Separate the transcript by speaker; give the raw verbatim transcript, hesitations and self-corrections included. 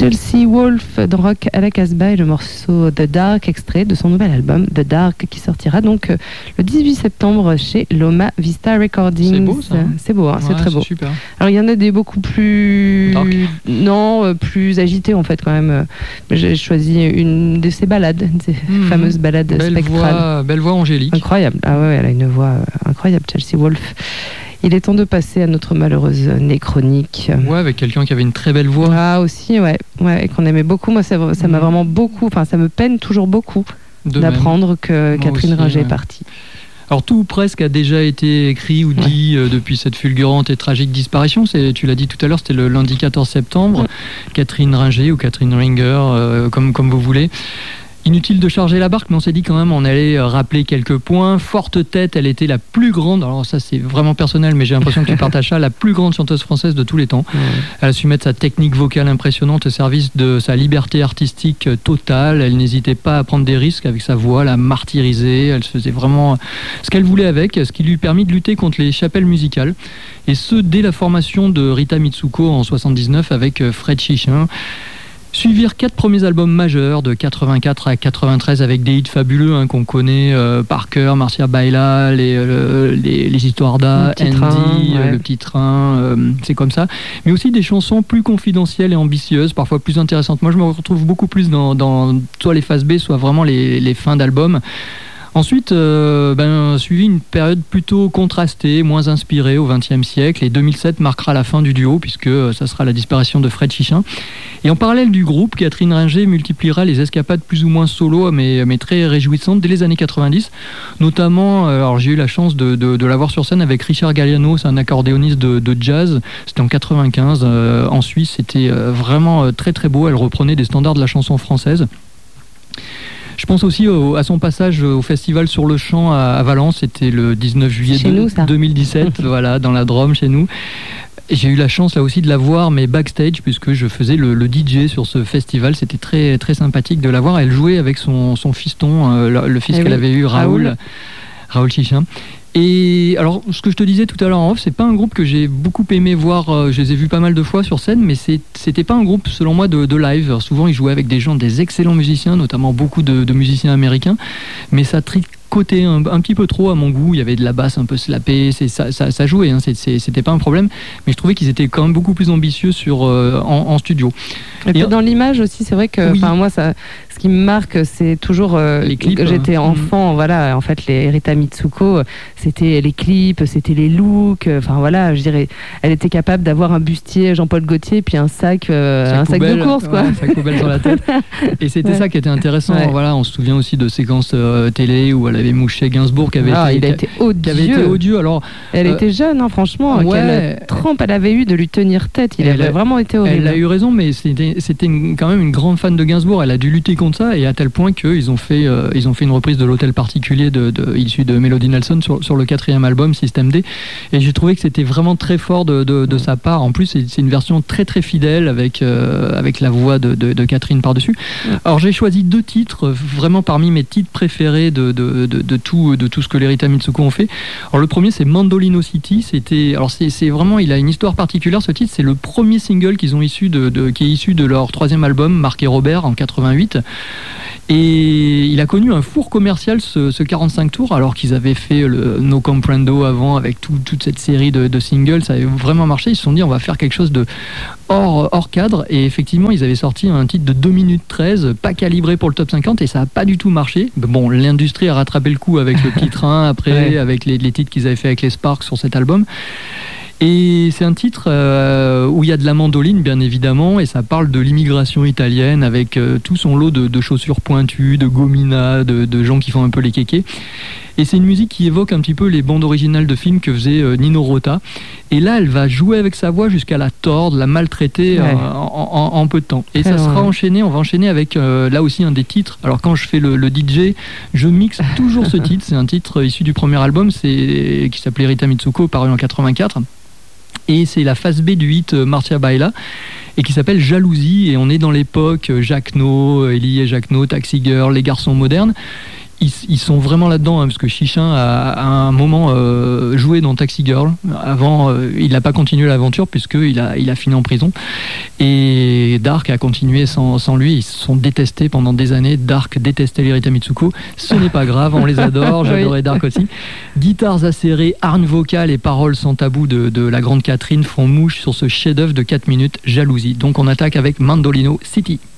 Speaker 1: Chelsea Wolfe dans Rock à la Casbah et le morceau The Dark, extrait de son nouvel album The Dark, qui sortira donc euh, le dix-huit septembre chez Loma Vista Recordings.
Speaker 2: C'est beau ça.
Speaker 1: C'est beau, hein,
Speaker 2: ouais,
Speaker 1: c'est très
Speaker 2: c'est
Speaker 1: beau.
Speaker 2: Super.
Speaker 1: Alors il y en a des beaucoup plus
Speaker 2: Dark.
Speaker 1: non euh, plus agités en fait quand même. J'ai choisi une de ces ballades, ces mmh. fameuses ballades
Speaker 2: belle
Speaker 1: spectrales.
Speaker 2: Voix, belle voix angélique.
Speaker 1: Incroyable. Ah ouais, elle a une voix euh, incroyable, Chelsea Wolfe. Il est temps de passer à notre malheureuse néchronique.
Speaker 2: Ouais, avec quelqu'un qui avait une très belle voix.
Speaker 1: Ah aussi, ouais, ouais, et qu'on aimait beaucoup. Moi, ça, ça m'a vraiment beaucoup, enfin, ça me peine toujours beaucoup de d'apprendre même. que Moi Catherine aussi, Ringer ouais. est partie.
Speaker 2: Alors tout ou presque a déjà été écrit ou dit ouais. euh, depuis cette fulgurante et tragique disparition. C'est, tu l'as dit tout à l'heure, c'était le lundi quatorze septembre. Ouais. Catherine Ringer ou Catherine Ringer, euh, comme, comme vous voulez. Inutile de charger la barque, mais on s'est dit quand même on allait rappeler quelques points. Forte tête, elle était la plus grande, alors ça c'est vraiment personnel, mais j'ai l'impression que tu partages ça, la plus grande chanteuse française de tous les temps. Ouais. Elle a su mettre sa technique vocale impressionnante au service de sa liberté artistique totale. Elle n'hésitait pas à prendre des risques avec sa voix, la martyriser. Elle se faisait vraiment ce qu'elle voulait avec, ce qui lui permit de lutter contre les chapelles musicales. Et ce, dès la formation de Rita Mitsuko en soixante-dix-neuf avec Fred Chichin. Suivirent quatre premiers albums majeurs de quatre-vingt-quatre à quatre-vingt-treize avec des hits fabuleux hein, qu'on connaît euh, par cœur, Marcia Baila, les, euh, les, les histoires d'A, Andy, train, ouais. euh, le petit train, euh, c'est comme ça. Mais aussi des chansons plus confidentielles et ambitieuses, parfois plus intéressantes. Moi je me retrouve beaucoup plus dans, dans soit les phases B, soit vraiment les, les fins d'albums. Ensuite, euh, ben, suivi une période plutôt contrastée, moins inspirée au vingtième siècle. Et deux mille sept marquera la fin du duo, puisque ça sera la disparition de Fred Chichin. Et en parallèle du groupe, Catherine Ringer multipliera les escapades plus ou moins solo, mais, mais très réjouissantes dès les années quatre-vingt-dix. Notamment, euh, alors j'ai eu la chance de, de, de la voir sur scène avec Richard Galliano, c'est un accordéoniste de, de jazz. C'était en quatre-vingt-quinze, euh, en Suisse. C'était euh, vraiment euh, très très beau. Elle reprenait des standards de la chanson française. Je pense aussi au, à son passage au festival Sur le Champ à, à Valence, c'était le dix-neuf juillet de, nous, deux mille dix-sept, voilà, dans la Drôme chez nous. Et j'ai eu la chance là aussi de la voir, mais backstage, puisque je faisais le, le D J sur ce festival. C'était très, très sympathique de la voir. Elle jouait avec son, son fiston, euh, le, le fils eh qu'elle oui. avait eu, Raoul, Raoul, Raoul Chichin. Et alors, ce que je te disais tout à l'heure en off, c'est pas un groupe que j'ai beaucoup aimé voir. Euh, je les ai vus pas mal de fois sur scène, mais c'est, c'était pas un groupe, selon moi, de, de live. Alors, souvent, ils jouaient avec des gens, des excellents musiciens, notamment beaucoup de, de musiciens américains, mais ça tricotait un, un petit peu trop à mon goût. Il y avait de la basse un peu slapée, c'est, ça, ça, ça jouait, hein, c'est, c'est, c'était pas un problème, mais je trouvais qu'ils étaient quand même beaucoup plus ambitieux sur, euh, en, en studio.
Speaker 1: Et, et dans l'image aussi, c'est vrai que, enfin, oui. moi, ça. Ce qui me marque, c'est toujours euh,
Speaker 2: les clips,
Speaker 1: que j'étais enfant, mmh. voilà, en fait, les Rita Mitsuko, c'était les clips, c'était les looks, enfin voilà, je dirais, elle était capable d'avoir un bustier Jean-Paul Gaultier puis un sac, euh, sac un poubelle, sac de course, quoi.
Speaker 2: Ouais, un sac poubelle sur la tête. Et c'était ouais. ça qui était intéressant. Ouais. Voilà, on se souvient aussi de séquences euh, télé où elle avait mouché Gainsbourg, qui avait,
Speaker 1: ah,
Speaker 2: été,
Speaker 1: il a été odieux.
Speaker 2: qui avait été odieux. Alors,
Speaker 1: elle euh, était jeune, hein, franchement.
Speaker 2: Ouais,
Speaker 1: quelle trempe elle avait eu de lui tenir tête. Il avait a, vraiment été horrible.
Speaker 2: Elle a eu raison, mais c'était, c'était une, quand même une grande fan de Gainsbourg. Elle a dû lutter contre ça, et à tel point qu'ils ont fait, euh, ils ont fait une reprise de l'Hôtel Particulier de, de, issu de Melody Nelson sur, sur le quatrième album System D, et j'ai trouvé que c'était vraiment très fort de, de, de sa part. En plus, c'est, c'est une version très très fidèle avec, euh, avec la voix de, de, de Catherine par-dessus. Alors j'ai choisi deux titres vraiment parmi mes titres préférés de, de, de, de, tout, de tout ce que les Rita Mitsuko ont fait. Alors le premier, c'est Mandolino City. C'était, alors c'est, c'est vraiment, il a une histoire particulière ce titre. C'est le premier single qu'ils ont issu de, de, qui est issu de leur troisième album Marc et Robert en quatre-vingt-huit. Et il a connu un four commercial ce, ce quarante-cinq tours, alors qu'ils avaient fait le No Comprendo avant avec tout, toute cette série de, de singles. Ça avait vraiment marché. Ils se sont dit on va faire quelque chose de hors, hors cadre, et effectivement ils avaient sorti un titre de deux minutes treize, pas calibré pour le top cinquante, et ça n'a pas du tout marché. Bon, l'industrie a rattrapé le coup avec le petit train après, ouais. avec les, les titres qu'ils avaient fait avec les Sparks sur cet album. Et c'est un titre euh, où il y a de la mandoline, bien évidemment, et ça parle de l'immigration italienne avec euh, tout son lot de, de chaussures pointues, de gominas, de, de gens qui font un peu les kékés. Et c'est une musique qui évoque un petit peu les bandes originales de films que faisait euh, Nino Rota. Et là, elle va jouer avec sa voix jusqu'à la tordre, la maltraiter ouais. euh, en, en, en peu de temps. Et ça sera enchaîné, on va enchaîner avec euh, là aussi un des titres. Alors quand je fais le, le D J, je mixe toujours ce titre. C'est un titre issu du premier album, c'est, qui s'appelait Rita Mitsuko, paru en quatre-vingt-quatre. Et c'est la phase B du hit Marcia Baila, et qui s'appelle Jalousie, et on est dans l'époque Jacques No, Elie et Jacques No, Taxi Girl, Les Garçons Modernes. ils, ils sont vraiment là-dedans, hein, parce que Chichin a à un moment euh, joué dans Taxi Girl. Avant, euh, il n'a pas continué l'aventure puisqu'il a, il a fini en prison. Et Dark a continué sans, sans lui. Ils se sont détestés pendant des années. Dark détestait les Rita Mitsuko. Ce n'est pas grave, on les adore. J'adorais oui. Dark aussi. Guitares acérées, harnes vocales et paroles sans tabou de, de la grande Catherine font mouche sur ce chef-d'œuvre de quatre minutes, Jalousie. Donc on attaque avec Mandolino City.